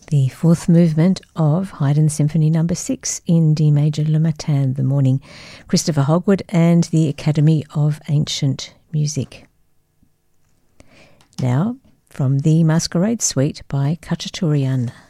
The fourth movement of Haydn Symphony No. 6 in D major Le Matin, the morning, Christopher Hogwood and the Academy of Ancient Music. Now, from the Masquerade Suite by Khachaturian.